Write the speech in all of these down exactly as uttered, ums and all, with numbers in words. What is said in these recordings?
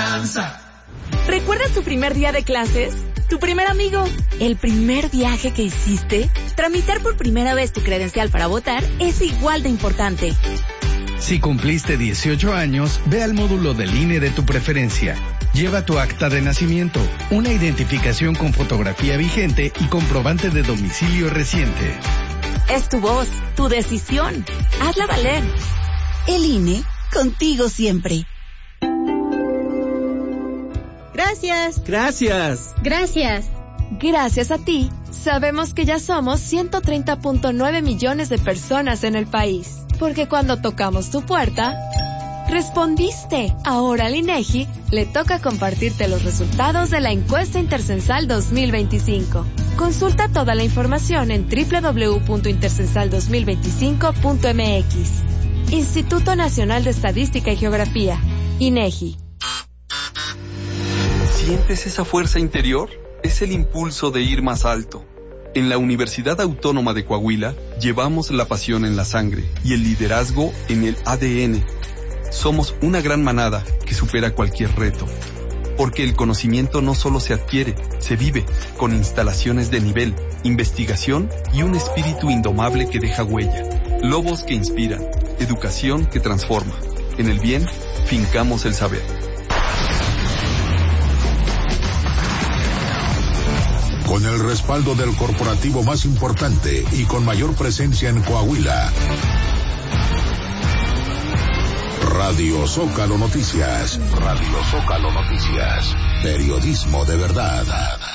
confianza. ¿Recuerdas tu primer día de clases? ¿Tu primer amigo? ¿El primer viaje que hiciste? Tramitar por primera vez tu credencial para votar es igual de importante. Si cumpliste dieciocho años, ve al módulo del I N E de tu preferencia. Lleva tu acta de nacimiento, una identificación con fotografía vigente y comprobante de domicilio reciente. Es tu voz, tu decisión. Hazla valer. El I N E, contigo siempre. Gracias. Gracias. Gracias. Gracias a ti, sabemos que ya somos ciento treinta punto nueve millones de personas en el país. Porque cuando tocamos tu puerta, respondiste. Ahora al INEGI le toca compartirte los resultados de la encuesta Intercensal dos mil veinticinco. Consulta toda la información en doble u doble u doble u punto intercensal dos mil veinticinco punto m x. Instituto Nacional de Estadística y Geografía, INEGI. ¿Sientes esa fuerza interior? Es el impulso de ir más alto. En la Universidad Autónoma de Coahuila llevamos la pasión en la sangre y el liderazgo en el A D N. Somos una gran manada que supera cualquier reto. Porque el conocimiento no solo se adquiere, se vive, con instalaciones de nivel, investigación y un espíritu indomable que deja huella. Lobos que inspiran, educación que transforma. En el bien, fincamos el saber. Con el respaldo del corporativo más importante y con mayor presencia en Coahuila. Radio Zócalo Noticias. Radio Zócalo Noticias. Periodismo de verdad.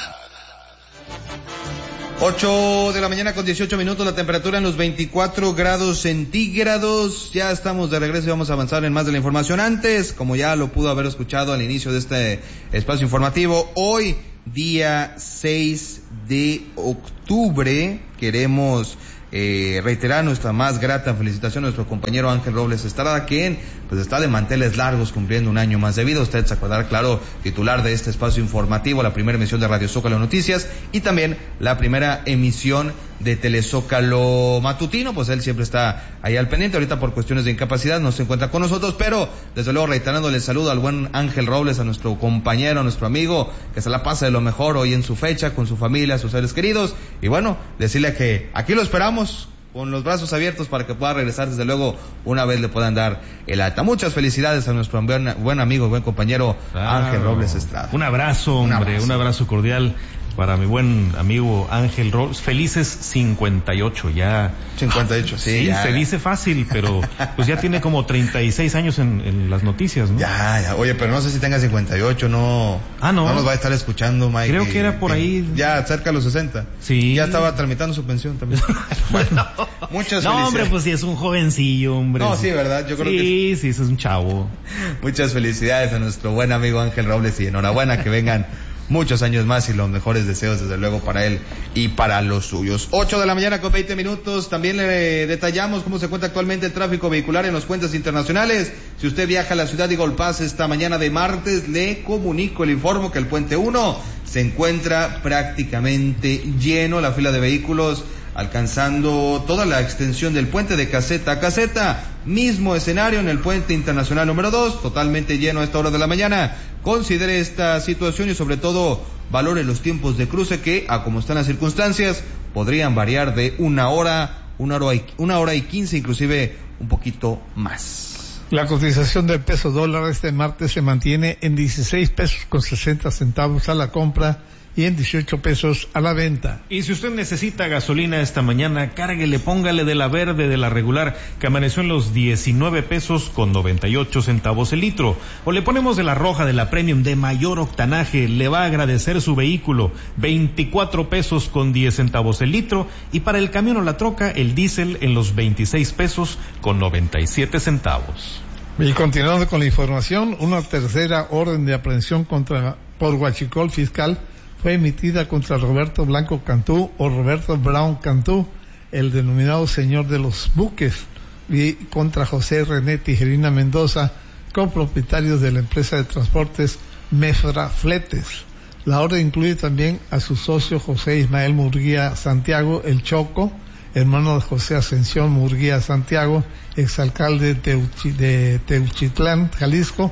ocho de la mañana con dieciocho minutos, la temperatura en los veinticuatro grados centígrados. Ya estamos de regreso y vamos a avanzar en más de la información. Antes, como ya lo pudo haber escuchado al inicio de este espacio informativo, hoy, día seis de octubre, queremos eh, reiterar nuestra más grata felicitación a nuestro compañero Ángel Robles Estrada, quien pues está de manteles largos cumpliendo un año más de vida. Usted se acordará, claro, titular de este espacio informativo, la primera emisión de Radio Zócalo Noticias y también la primera emisión de Telezócalo Matutino. Pues él siempre está ahí al pendiente. Ahorita por cuestiones de incapacidad no se encuentra con nosotros, pero desde luego reiterándole el saludo al buen Ángel Robles, a nuestro compañero, a nuestro amigo, que se la pasa de lo mejor hoy en su fecha, con su familia, sus seres queridos. Y bueno, decirle que aquí lo esperamos con los brazos abiertos para que pueda regresar, desde luego, una vez le puedan dar el alta. Muchas felicidades a nuestro buen, buen amigo, buen compañero claro. Ángel Robles Estrada. Un abrazo, hombre, un abrazo, un abrazo cordial para mi buen amigo Ángel Robles. Felices cincuenta y ocho ya. cincuenta y ocho, sí. Sí, ya, se ya. dice fácil, pero pues ya tiene como treinta y seis años en, en las noticias, ¿no? Ya, ya. Oye, pero no sé si tenga cincuenta y ocho, no. Ah, no. No nos va a estar escuchando, Mike. Creo que era por ahí. Ya, cerca de los sesenta. Sí. Ya estaba tramitando su pensión también. Bueno, muchas no, felicidades. hombre, pues sí, es un jovencillo, hombre. No, sí, ¿verdad? Yo creo sí, que sí, sí, es un chavo. Muchas felicidades a nuestro buen amigo Ángel Robles y enhorabuena, que vengan muchos años más y los mejores deseos, desde luego, para él y para los suyos. ocho de la mañana con veinte minutos. También le detallamos cómo se encuentra actualmente el tráfico vehicular en los puentes internacionales. Si usted viaja a la ciudad de Golpaz esta mañana de martes, le comunico, le informo que el puente uno se encuentra prácticamente lleno, la fila de vehículos alcanzando toda la extensión del puente de caseta a caseta. Mismo escenario en el puente internacional número dos, totalmente lleno a esta hora de la mañana. Considere esta situación y sobre todo valore los tiempos de cruce que, a como están las circunstancias, podrían variar de una hora, una hora y, una hora y quince, inclusive un poquito más. La cotización del peso dólar este martes se mantiene en dieciséis pesos con sesenta centavos a la compra y en dieciocho pesos a la venta. Y si usted necesita gasolina esta mañana, cárguele, póngale de la verde, de la regular, que amaneció en los diecinueve pesos con noventa y ocho centavos el litro. O le ponemos de la roja, de la premium, de mayor octanaje, le va a agradecer su vehículo, veinticuatro pesos con diez centavos el litro. Y para el camión o la troca, el diésel en los veintiséis pesos con noventa y siete centavos. Y continuando con la información, una tercera orden de aprehensión contra por huachicol fiscal fue emitida contra Roberto Blanco Cantú o Roberto Brown Cantú, el denominado señor de los buques, y contra José René Tijerina Mendoza, copropietarios de la empresa de transportes Mefra Fletes. La orden incluye también a su socio José Ismael Murguía Santiago, el Choco, hermano de José Ascensión Murguía Santiago, exalcalde de, Teuchi, de Teuchitlán, Jalisco,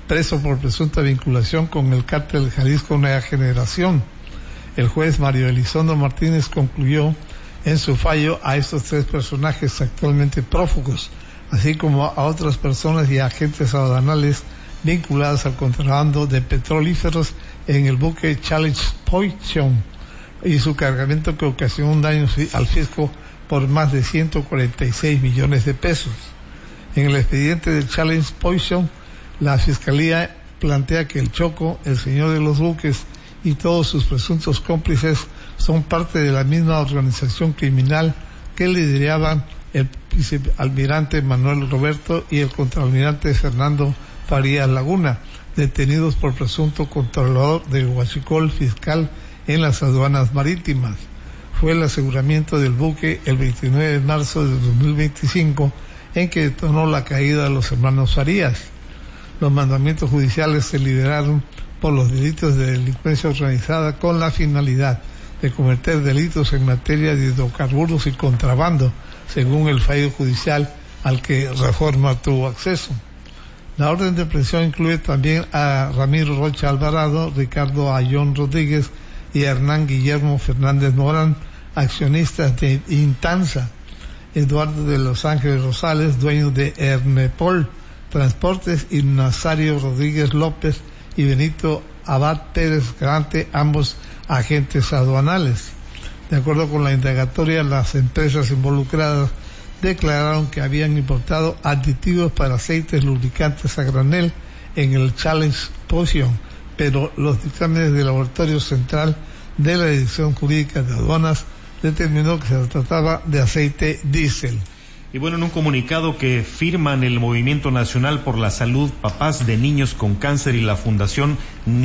preso por presunta vinculación con el cártel Jalisco Nueva Generación. El juez Mario Elizondo Martínez concluyó en su fallo a estos tres personajes actualmente prófugos, así como a otras personas y agentes aduanales vinculadas al contrabando de petrolíferos en el buque Challenge Poison y su cargamento que ocasionó un daño al fisco por más de ciento cuarenta y seis millones de pesos. En el expediente del Challenge Poison, la Fiscalía plantea que el Choco, el señor de los buques y todos sus presuntos cómplices son parte de la misma organización criminal que lideraban el vicealmirante Manuel Roberto y el contraalmirante Fernando Farías Laguna, detenidos por presunto controlador del huachicol fiscal en las aduanas marítimas. Fue el aseguramiento del buque el veintinueve de marzo de dos mil veinticinco en que detonó la caída de los hermanos Farías. Los mandamientos judiciales se liberaron por los delitos de delincuencia organizada con la finalidad de cometer delitos en materia de hidrocarburos y contrabando, según el fallo judicial al que Reforma tuvo acceso. La orden de prisión incluye también a Ramiro Rocha Alvarado, Ricardo Ayón Rodríguez y Hernán Guillermo Fernández Morán, accionistas de Intanza, Eduardo de Los Ángeles Rosales, dueño de Ernepol Transportes, y Nazario Rodríguez López y Benito Abad Pérez Grante, ambos agentes aduanales. De acuerdo con la indagatoria, las empresas involucradas declararon que habían importado aditivos para aceites lubricantes a granel en el Challenge Potion, pero los dictámenes del Laboratorio Central de la Dirección Jurídica de Aduanas determinó que se trataba de aceite diésel. Y bueno, en un comunicado que firman el Movimiento Nacional por la Salud, Papás de Niños con Cáncer y la Fundación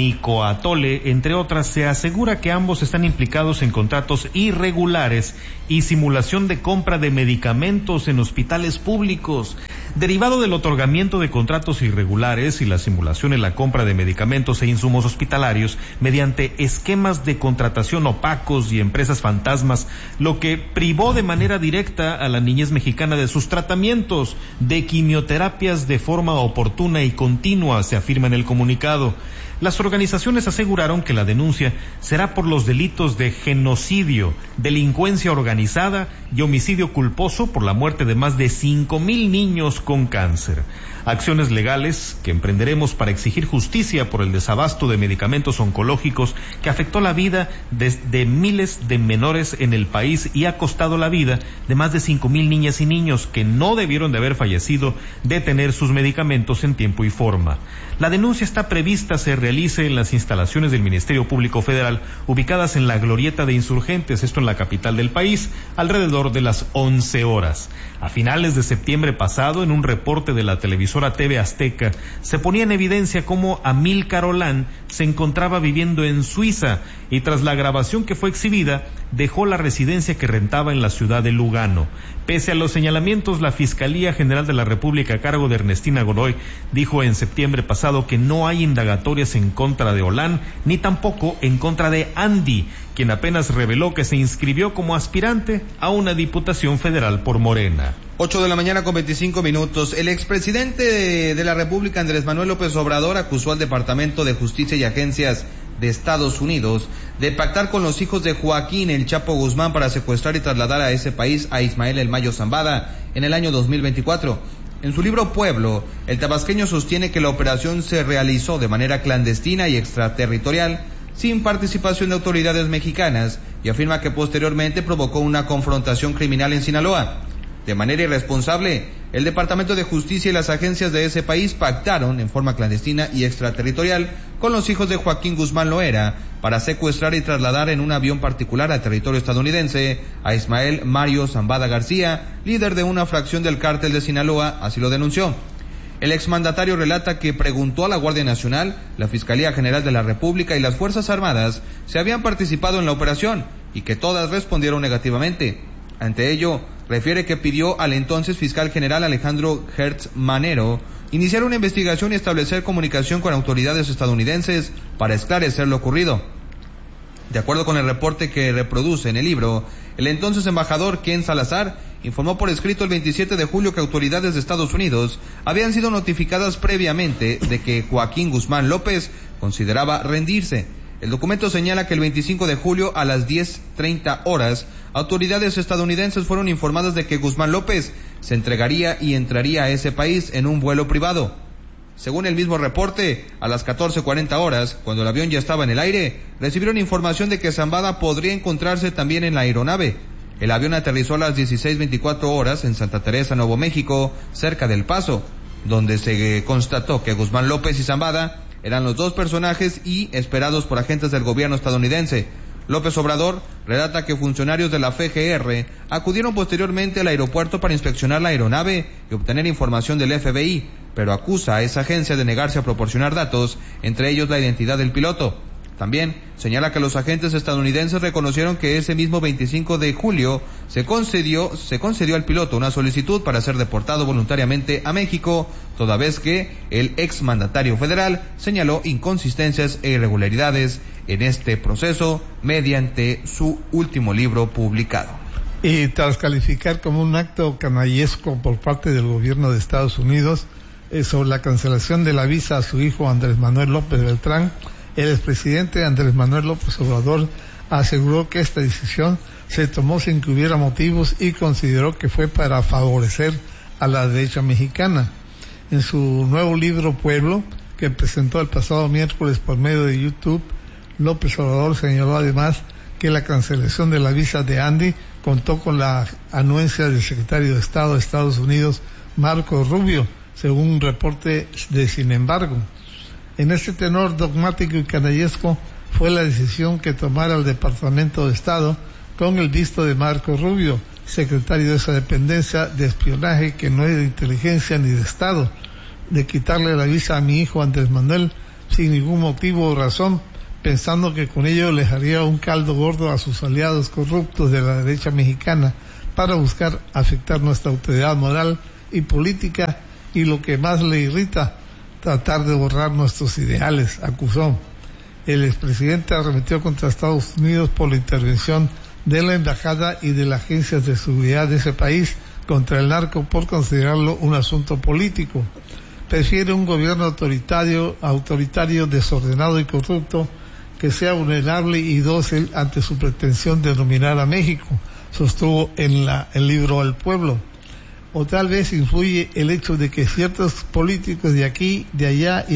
Nicoatole, entre otras, se asegura que ambos están implicados en contratos irregulares y simulación de compra de medicamentos en hospitales públicos. Derivado del otorgamiento de contratos irregulares y la simulación en la compra de medicamentos e insumos hospitalarios mediante esquemas de contratación opacos y empresas fantasmas, lo que privó de manera directa a la niñez mexicana de sus tratamientos de quimioterapias de forma oportuna y continua, se afirma en el comunicado. Las organizaciones aseguraron que la denuncia será por los delitos de genocidio, delincuencia organizada y homicidio culposo por la muerte de más de cinco mil niños con cáncer. Acciones legales que emprenderemos para exigir justicia por el desabasto de medicamentos oncológicos que afectó la vida de, de miles de menores en el país y ha costado la vida de más de cinco mil niñas y niños que no debieron de haber fallecido de tener sus medicamentos en tiempo y forma. La denuncia está prevista se realice en las instalaciones del Ministerio Público Federal ubicadas en la Glorieta de Insurgentes, esto en la capital del país, alrededor de las once horas. A finales de septiembre pasado, en un reporte de la televisora T V Azteca, se ponía en evidencia cómo Amílcar Olán se encontraba viviendo en Suiza y tras la grabación que fue exhibida, dejó la residencia que rentaba en la ciudad de Lugano. Pese a los señalamientos, la Fiscalía General de la República a cargo de Ernestina Godoy dijo en septiembre pasado que no hay indagatorias en contra de Olán, ni tampoco en contra de Andy, quien apenas reveló que se inscribió como aspirante a una diputación federal por Morena. Ocho de la mañana con veinticinco minutos. El expresidente de, de la República, Andrés Manuel López Obrador, acusó al Departamento de Justicia y agencias de Estados Unidos de pactar con los hijos de Joaquín El Chapo Guzmán para secuestrar y trasladar a ese país a Ismael El Mayo Zambada en el año dos mil veinticuatro. En su libro Pueblo, el tabasqueño sostiene que la operación se realizó de manera clandestina y extraterritorial, sin participación de autoridades mexicanas, y afirma que posteriormente provocó una confrontación criminal en Sinaloa. De manera irresponsable, el Departamento de Justicia y las agencias de ese país pactaron en forma clandestina y extraterritorial con los hijos de Joaquín Guzmán Loera para secuestrar y trasladar en un avión particular al territorio estadounidense a Ismael Mario Zambada García, líder de una fracción del cártel de Sinaloa, así lo denunció. El exmandatario relata que preguntó a la Guardia Nacional, la Fiscalía General de la República y las Fuerzas Armadas si habían participado en la operación y que todas respondieron negativamente. Ante ello, refiere que pidió al entonces fiscal general Alejandro Hertz Manero iniciar una investigación y establecer comunicación con autoridades estadounidenses para esclarecer lo ocurrido. De acuerdo con el reporte que reproduce en el libro, el entonces embajador Ken Salazar informó por escrito el veintisiete de julio que autoridades de Estados Unidos habían sido notificadas previamente de que Joaquín Guzmán López consideraba rendirse. El documento señala que el veinticinco de julio a las diez treinta horas, autoridades estadounidenses fueron informadas de que Guzmán López se entregaría y entraría a ese país en un vuelo privado. Según el mismo reporte, a las catorce cuarenta horas, cuando el avión ya estaba en el aire, recibieron información de que Zambada podría encontrarse también en la aeronave. El avión aterrizó a las dieciséis veinticuatro horas en Santa Teresa, Nuevo México, cerca del Paso, donde se constató que Guzmán López y Zambada eran los dos personajes y esperados por agentes del gobierno estadounidense. López Obrador relata que funcionarios de la F G R acudieron posteriormente al aeropuerto para inspeccionar la aeronave y obtener información del F B I, pero acusa a esa agencia de negarse a proporcionar datos, entre ellos la identidad del piloto. También señala que los agentes estadounidenses reconocieron que ese mismo veinticinco de julio se concedió, se concedió al piloto una solicitud para ser deportado voluntariamente a México, toda vez que el exmandatario federal señaló inconsistencias e irregularidades en este proceso mediante su último libro publicado. Y tras calificar como un acto canallesco por parte del gobierno de Estados Unidos eh, sobre la cancelación de la visa a su hijo Andrés Manuel López Beltrán, el expresidente Andrés Manuel López Obrador aseguró que esta decisión se tomó sin que hubiera motivos y consideró que fue para favorecer a la derecha mexicana. En su nuevo libro Pueblo, que presentó el pasado miércoles por medio de YouTube, López Obrador señaló además que la cancelación de la visa de Andy contó con la anuencia del secretario de Estado de Estados Unidos, Marco Rubio, según un reporte de Sin embargo. En este tenor dogmático y canallesco fue la decisión que tomara el Departamento de Estado con el visto de Marco Rubio, secretario de esa dependencia de espionaje que no es de inteligencia ni de Estado, de quitarle la visa a mi hijo Andrés Manuel sin ningún motivo o razón, pensando que con ello le haría un caldo gordo a sus aliados corruptos de la derecha mexicana para buscar afectar nuestra autoridad moral y política y, lo que más le irrita, tratar de borrar nuestros ideales, acusó. El expresidente arremetió contra Estados Unidos por la intervención de la embajada y de las agencias de seguridad de ese país contra el narco por considerarlo un asunto político. Prefiere un gobierno autoritario, autoritario, desordenado y corrupto que sea vulnerable y dócil ante su pretensión de dominar a México, sostuvo en la, el libro El Pueblo. O tal vez influye el hecho de que ciertos políticos de aquí, de allá y